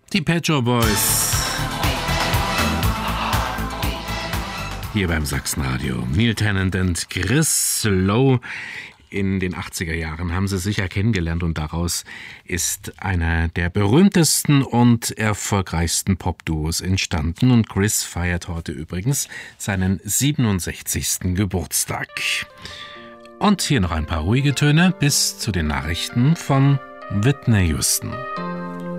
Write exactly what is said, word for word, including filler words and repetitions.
Die Pet Shop Boys. Hier beim Sachsenradio. Neil Tennant und Chris Lowe. In den achtziger Jahren haben sie sich ja kennengelernt und daraus ist einer der berühmtesten und erfolgreichsten Popduos entstanden. Und Chris feiert heute übrigens seinen siebenundsechzigsten Geburtstag. Und hier noch ein paar ruhige Töne bis zu den Nachrichten von Whitney Houston.